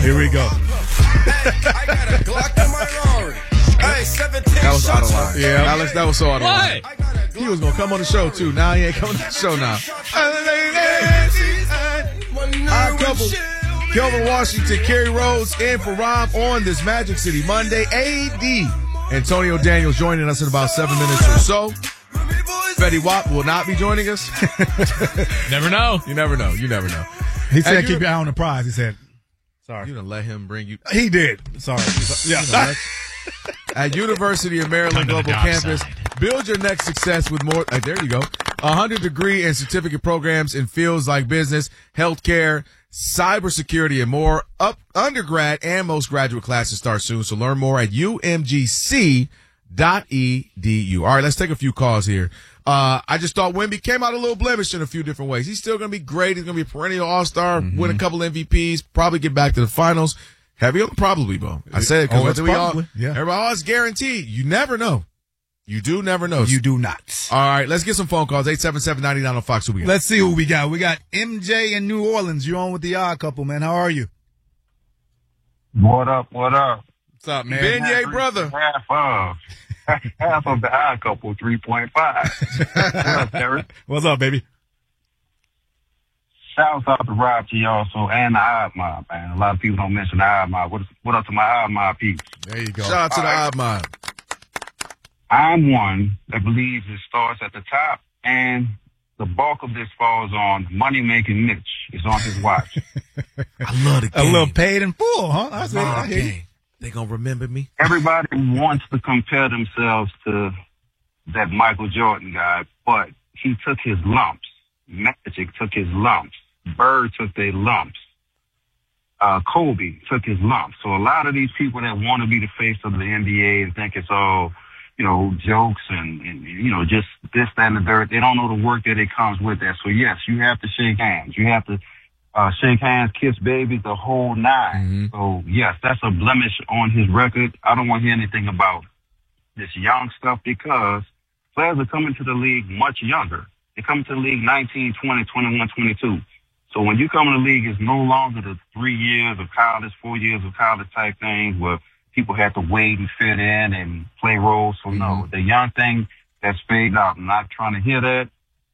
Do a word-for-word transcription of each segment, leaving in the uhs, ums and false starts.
Here we go. I got a Glock in my Rari. Hey, seventeen That was out of line. Yeah. Alex, that was so out of line. What? He was going to come on the show, too. Now he ain't coming on the show now. Our couple, Kelvin Washington, Kerry Rhodes, in for Rob on this Magic City Monday. A D Antonio Daniels joining us in about seven minutes or so. Fetty Wap will not be joining us. Never know. You never know. You never know. He said, And keep you- your eye on the prize. He said, sorry. You done let him bring you. He did. Sorry. Yeah. You know, that's- At University of Maryland Come to the Global dark Campus, side. build your next success with more. Uh, there you go. one hundred degree and certificate programs in fields like business, healthcare, cybersecurity, and more. Up undergrad and most graduate classes start soon. So learn more at U M G C dot E D U. All right, let's take a few calls here. Uh, I just thought Wemby came out a little blemished in a few different ways. He's still going to be great. He's going to be a perennial all-star, Mm-hmm. win a couple M V Ps, probably get back to the finals. Heavy on the probably, Bo. I said it because Oh, it's we all, probably, yeah. everybody, oh, it's guaranteed. You never know. You do never know. You do not. All right, let's get some phone calls. eight seven seven, nine nine on Fox. Who we got? Let's see who we got. We got M J in New Orleans. You're on with the Odd Couple, man. How are you? What up, what up? What's up, man? Beignet brother. Half of. Half of the Odd Couple, three point five. What up, Terry? What's up, baby? Shouts out to Rob G also and the Odd Mob, man. A lot of people don't mention the Odd Mob. What, what up to my Odd Mob peeps? There you go. Shout out to the Odd Mob. I'm one that believes it starts at the top, and the bulk of this falls on money-making Mitch. It's on his watch. I love the A game. little paid in full, huh? I see. I I love the hear you. game. They gonna remember me. Everybody wants to compare themselves to that Michael Jordan guy, but he took his lumps. Magic took his lumps. Bird took their lumps. Uh, Kobe took his lumps. So a lot of these people that want to be the face of the N B A and think it's all, you know, jokes and, and, you know, just this, that, and the dirt, they don't know the work that it comes with that. So, yes, you have to shake hands. You have to uh, shake hands, kiss babies, the whole nine. Mm-hmm. So, yes, that's a blemish on his record. I don't want to hear anything about this young stuff because players are coming to the league much younger. They come to the league nineteen, twenty, twenty-one, twenty-two. So when you come in the league, it's no longer the three years of college, four years of college type things where people had to wait and fit in and play roles. So no, Mm-hmm. the young thing that's faded out. I'm not trying to hear that.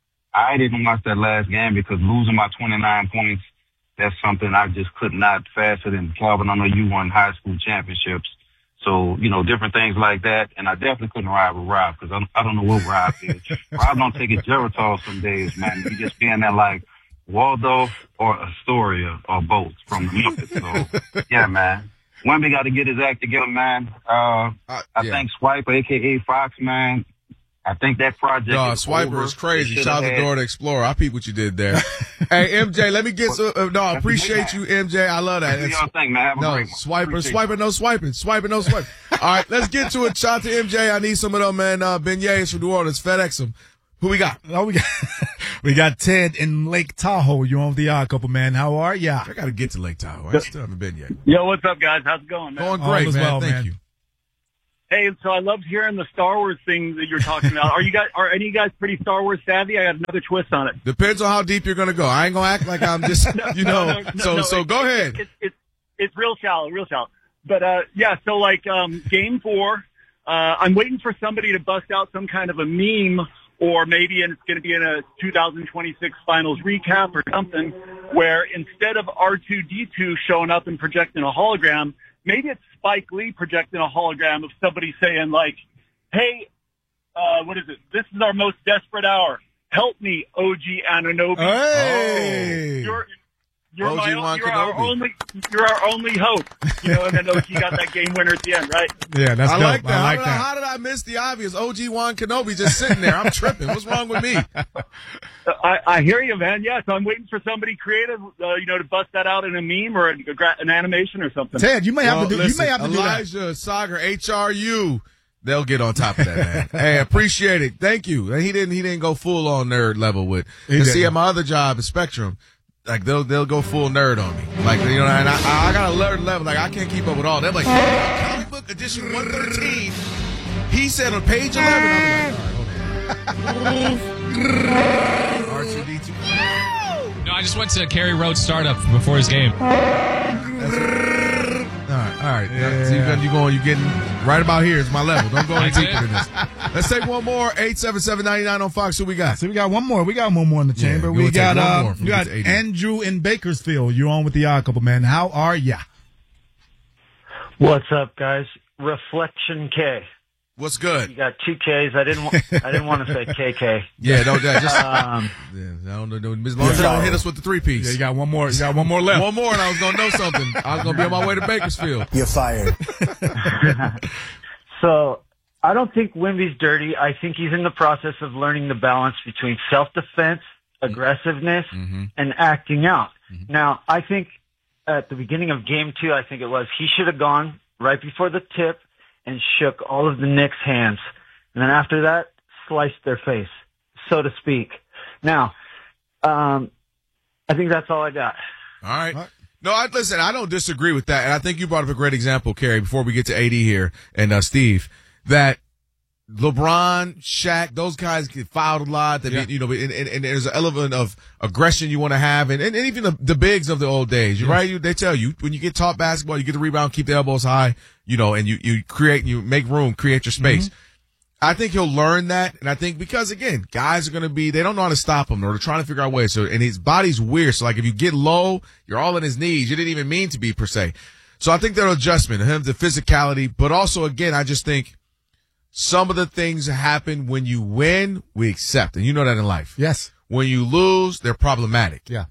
I didn't watch that last game because losing by twenty-nine points, that's something I just could not faster than Calvin. I know you won high school championships. So, you know, different things like that. And I definitely couldn't ride with Rob because I, I don't know what Rob is. Rob don't take a Geritol some days, man. He just being there like Waldorf or Astoria or both from Memphis. So, yeah, man. Wemby got to get his act together, man. Uh, Uh, I yeah. think Swiper, a k a. Fox, man, I think that project No, is Swiper over. is crazy. They Shout out should've to had- Dora the Explorer. I peep what you did there. Hey, M J, let me get some. Uh, no, I appreciate you, M J. I love that. Do It's- your thing, man. Have a No, great one. swiper, Appreciate swiper, no swiping. Swiper, no swiping. All right, let's get to it. Shout out to M J. I need some of them, man. Uh, beignets from New Orleans. FedEx them. Who we got? Oh, we got we got Ted in Lake Tahoe. You're on with the Odd Couple, man. How are ya? I got to get to Lake Tahoe. I still haven't been yet. Yo, what's up, guys? How's it going, man? Going All great, is man. well, Thank man. you. Hey, so I loved hearing the Star Wars thing that you're talking about. Are you guys, are any of you guys pretty Star Wars savvy? I got another twist on it. Depends on how deep you're going to go. I ain't going to act like I'm just, you know. No, no, no, so, no, so it- go ahead. It's it's it's real shallow, real shallow. But uh, yeah, so like um, game four, uh, I'm waiting for somebody to bust out some kind of a meme, or maybe it's going to be in a two thousand twenty-six finals recap or something, where instead of R two D two showing up and projecting a hologram, maybe it's Spike Lee projecting a hologram of somebody saying like, "Hey, uh, what is it? This is our most desperate hour. Help me, O G Anunoby. Hey. You're you're O G my Wan you're our Kenobi. only you're our only hope." You know, and then O G got that game winner at the end, right? Yeah, that's I dope. like that. I like how, did I, that. how did I miss the obvious? O G Wan Kenobi just sitting there. I'm tripping. What's wrong with me? I, I hear you, man. Yeah, so I'm waiting for somebody creative, uh, you know, to bust that out in a meme or a, a gra- an animation or something. Ted, you may have Well, to do. listen, you may have to do that. Elijah, Sagar, H R U. They'll get on top of that, man. Hey, appreciate it. Thank you. And he didn't. He didn't go full on nerd level with. He You see, didn't. at my other job at Spectrum, like they'll they'll go full nerd on me. Like you know, and I I got a nerd level. Like I can't keep up with all. They're like comic book edition one thirteen. He said on page eleven. I'm like, all right, hold on. R two D two. No, I just went to Kerry Road startup before his game. That's right. Yeah. So you're, gonna, you're going, you're getting right about here is my level. Don't go any deeper than this. Let's take one more. eight seven seven, nine nine on Fox. Who we got? So we got one more. We got one more in the chamber. Yeah, we we'll got, take one uh, more we got Andrew in Bakersfield. You're on with the Odd Couple, man. How are ya? What's up, guys? Reflection K. What's good? You got two Ks. I didn't. wa- I didn't want to say K K. Yeah, don't uh, just. Um, yeah, I don't know. As long as you don't hit us with the three piece. Yeah, you got one more. You got one more left. One more, and I was gonna know something. I was gonna be on my way to Bakersfield. You're fired. so I don't think Wemby's dirty. I think he's in the process of learning the balance between self-defense, aggressiveness, Mm-hmm. and acting out. Now, I think at the beginning of game two, I think it was, he should have gone right before the tip and shook all of the Knicks' hands. And then after that, sliced their face, so to speak. Now, um, I think that's all I got. All right. No, I, listen, I don't disagree with that. And I think you brought up a great example, Kerry, before we get to A D here and uh, Steve, that LeBron, Shaq, those guys get fouled a lot. They, Yeah. you know, and, and, and there's an element of aggression you want to have. And, and, and even the, the bigs of the old days, Yeah. right? You, they tell you, when you get taught basketball, you get the rebound, keep the elbows high, you know, and you, you create, you make room, create your space. Mm-hmm. I think he'll learn that. And I think because, again, guys are going to be, they don't know how to stop him or they're trying to figure out ways. So, and his body's weird. So, like, if you get low, you're all in his knees. You didn't even mean to be, per se. So, I think that adjustment, him, the physicality, but also, again, I just think some of the things that happen when you win, we accept. And you know that in life. Yes. When you lose, they're problematic. Yeah.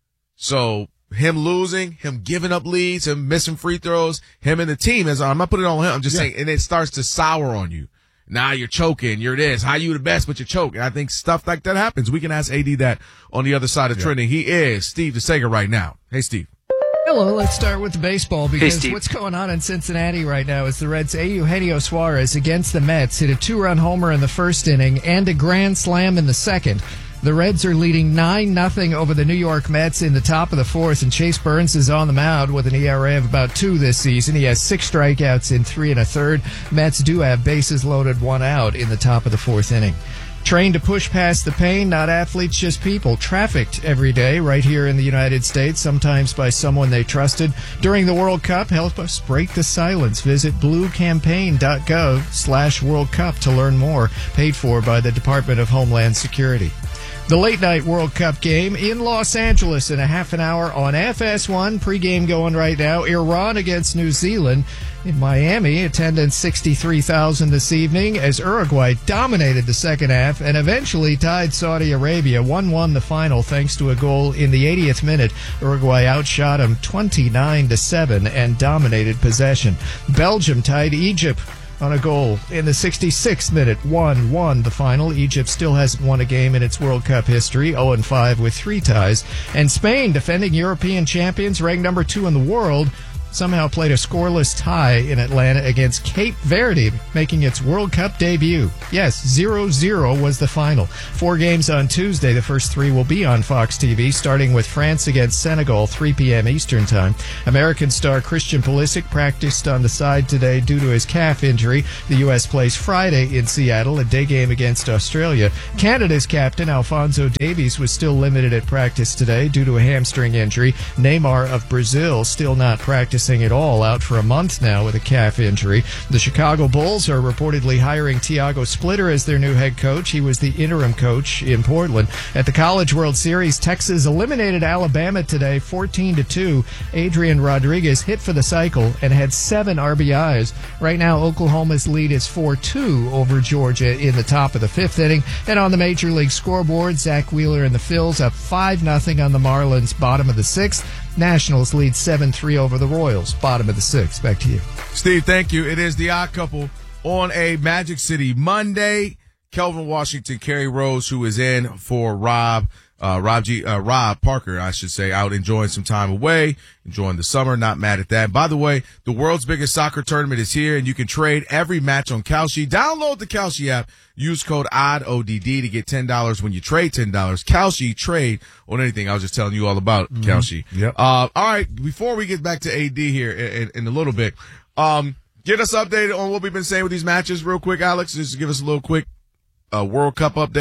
So, him losing, him giving up leads, him missing free throws, him and the team, as I'm not putting it on him, I'm just Yeah. saying, and it starts to sour on you. Now you're choking, you're this, how you the best, but you choke. And I think stuff like that happens. We can ask A D that on the other side of Yeah. trending. He is Steve DeSager right now. Hey, Steve. Hello, let's start with the baseball because Steve. what's going on in Cincinnati right now is the Reds' Eugenio Suarez against the Mets hit a two-run homer in the first inning and a grand slam in the second. The Reds are leading nine nothing over the New York Mets in the top of the fourth, and Chase Burns is on the mound with an E R A of about two this season. He has six strikeouts in three and a third. Mets do have bases loaded, one out in the top of the fourth inning. Trained to push past the pain, not athletes, just people. Trafficked every day right here in the United States, sometimes by someone they trusted. During the World Cup, help us break the silence. Visit bluecampaign.gov slash World Cup to learn more. Paid for by the Department of Homeland Security. The late-night World Cup game in Los Angeles in a half an hour on F S one. Pre-game going right now. Iran against New Zealand. In Miami, attendance sixty-three thousand this evening as Uruguay dominated the second half and eventually tied Saudi Arabia. one one the final thanks to a goal in the eightieth minute. Uruguay outshot them twenty-nine to seven and dominated possession. Belgium tied Egypt on a goal in the sixty-sixth minute. one one the final. Egypt still hasn't won a game in its World Cup history, oh and five with three ties. And Spain, defending European champions, ranked number two in the world, somehow played a scoreless tie in Atlanta against Cape Verde, making its World Cup debut. Yes, zero zero was the final. Four games on Tuesday. The first three will be on Fox T V, starting with France against Senegal, three p.m. Eastern Time. American star Christian Pulisic practiced on the side today due to his calf injury. The U S plays Friday in Seattle, a day game against Australia. Canada's captain, Alphonso Davies, was still limited at practice today due to a hamstring injury. Neymar of Brazil still not practicing at all, out for a month now with a calf injury. The Chicago Bulls are reportedly hiring Thiago Splitter as their new head coach. He was the interim coach in Portland. At the College World Series, Texas eliminated Alabama today fourteen to two. Adrian Rodriguez hit for the cycle and had seven R B Is. Right now, Oklahoma's lead is four two over Georgia in the top of the fifth inning. And on the Major League scoreboard, Zach Wheeler and the Phils up five nothing on the Marlins, bottom of the sixth. Nationals lead seven three over the Royals, bottom of the sixth. Back to you. Steve, thank you. It is the Odd Couple on a Magic City Monday. Kelvin Washington, Kerry Rose, who is in for Rob, uh, Rob G, uh, Rob Parker, I should say, out enjoying some time away, enjoying the summer. Not mad at that. By the way, the world's biggest soccer tournament is here, and you can trade every match on Kalshi. Download the Kalshi app. Use code O D D, O D D, to get ten dollars when you trade ten dollars. Kalshi, trade on anything. I was just telling you all about mm-hmm. Kalshi. Yep. Uh, all right. Before we get back to A D here in, in, in a little bit, um, get us updated on what we've been saying with these matches real quick, Alex. Just give us a little quick uh, World Cup update.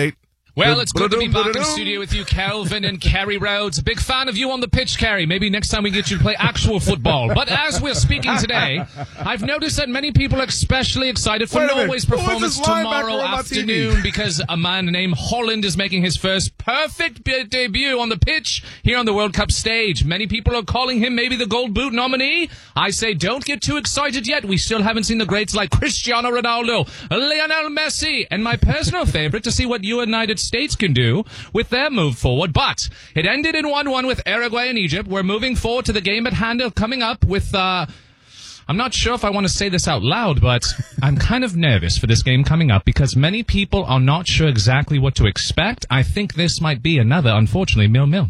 Well, it's good to be back in Ba-da-dum, studio with you, Calvin and Kerry Rhodes. A big fan of you on the pitch, Kerry. Maybe next time we get you to play actual football. But as we're speaking today, I've noticed that many people are especially excited for Wait a minute. Norway's Who is performance this linebacker tomorrow on my T V? afternoon because a man named Holland is making his first perfect be- debut on the pitch here on the World Cup stage. Many people are calling him maybe the Gold Boot nominee. I say don't get too excited yet. We still haven't seen the greats like Cristiano Ronaldo, Lionel Messi, and my personal favorite to see what United States can do with their move forward. But it ended in one one with Uruguay and Egypt. We're moving forward to the game at hand coming up with, uh, I'm not sure if I want to say this out loud, but I'm kind of nervous for this game coming up because many people are not sure exactly what to expect. I think this might be another, unfortunately, nil-nil.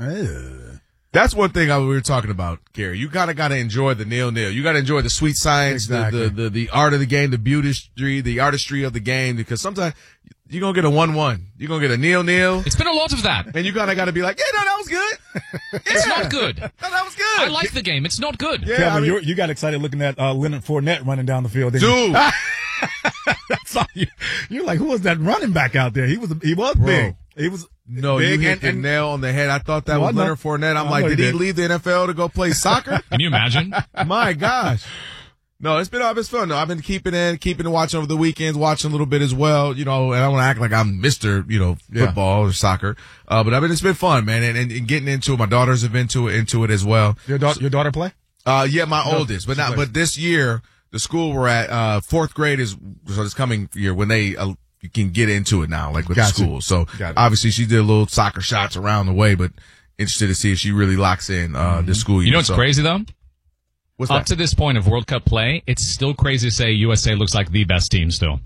That's one thing I, we were talking about, Gary. You gotta gotta enjoy the nil-nil. You gotta enjoy the sweet science, Exactly. the, the the the art of the game, the beauty, the artistry of the game. Because sometimes you're gonna get a one-one, you're gonna get a nil-nil, It's been a lot of that. and you gotta gotta be like, yeah, no, that was good. It's Yeah. not good. No, that was good. I like the game. It's not good. Yeah, Kevin, I mean, you you got excited looking at uh, Leonard Fournette running down the field. didn't you? dude. That's all you. You're like, who was that running back out there? He was he was Bro. big. He was No, big you hit and, the and nail on the head. I thought that No, was I know. Leonard Fournette. I'm I like, know he did he did. leave the N F L to go play soccer? Can you imagine? My gosh. No, it's been it's fun though. I've been keeping in, keeping and watching over the weekends, watching a little bit as well. You know, and I want to act like I'm Mister You know, Yeah. football or soccer. Uh, but I mean, it's been fun, man, and, and, and getting into it. My daughters have been into it, into it as well. your daughter your daughter play? Uh, yeah, my No, oldest, but she now, plays. but this year, the school we're at, uh, fourth grade is, so this coming year when they, uh, you can get into it now, like with Gotcha. the school. So Got it. obviously she did a little soccer shots around the way, but interested to see if she really locks in, uh, this school year. You know what's So, crazy, though? What's Up that? to this point of World Cup play, it's still crazy to say U S A looks like the best team still.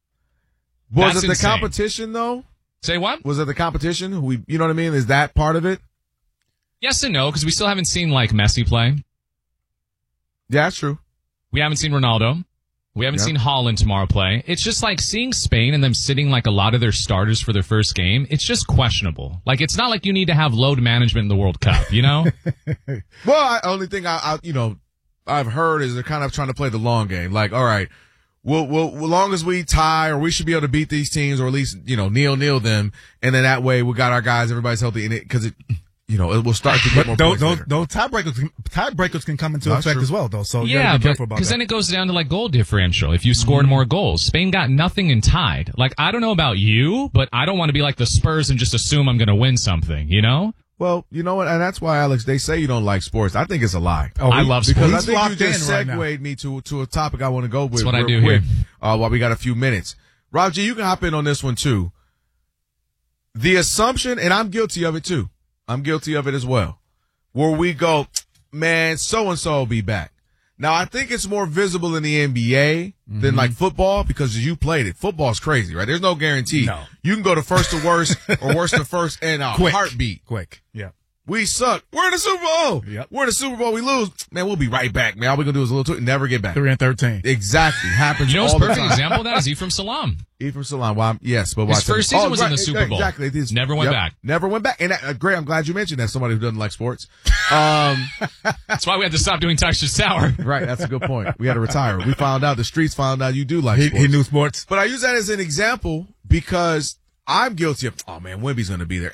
Was That's it the insane. competition though? Say what? Was it the competition? We, you know what I mean? Is that part of it? Yes and no, because we still haven't seen, like, Messi play. Yeah, that's true. We haven't seen Ronaldo. We haven't Yep. seen Holland tomorrow play. It's just like seeing Spain and them sitting like a lot of their starters for their first game. It's just questionable. Like, it's not like you need to have load management in the World Cup, you know? Well, I, only thing I, I, you know, I've heard is they're kind of trying to play the long game. Like, all right, we'll, we'll, as long as we tie or we should be able to beat these teams or at least, you know, nil nil them. And then that way we got our guys, everybody's healthy in it. Cause it, you know, it will start to get more But those points those, later. those tiebreakers can- tiebreakers can come into That's effect true. as well, though. So you yeah, gotta be but careful about because that. then it goes down to like goal differential. If you scored more goals, Spain got nothing and tied. Like, I don't know about you, but I don't want to be like the Spurs and just assume I'm going to win something, you know? Well, you know what? And that's why, Alex, they say you don't like sports. I think it's a lie. Oh, I he- love Because sports. I He's think you locked just in right now. segued me to to a topic I want to go with. That's what I real do quick, here. Uh, while we got a few minutes. Rob G, you can hop in on this one too. The assumption, and I'm guilty of it too. I'm guilty of it as well. Where we go, man, so and so will be back. Now I think it's more visible in the N B A Mm-hmm. than like football because you played it. Football's crazy, right? There's no guarantee. No. You can go to first to worst or worst to first in a Quick. heartbeat. Quick. Yeah. We suck. We're in the Super Bowl. Yep. We're in the Super Bowl. We lose. Man, we'll be right back, man. All we're going to do is a little tweet, never get back. Three and thirteen. Exactly. Happens You know, all what's the perfect time. example of that is Ephraim Salam. Ephraim Salam. Well, I'm- yes, but His watch first that. season Oh, was in right, the Super Bowl. Exactly. It is- Never went yep. back. Never went back. And uh, Gray, I'm glad you mentioned that. Somebody who doesn't like sports. Um, That's why we had to stop doing Texas Tower. right. That's a good point. We had to retire. We found out the streets found out you do like He, sports. he knew sports. But I use that as an example because I'm guilty of, oh man, Wemby's going to be there.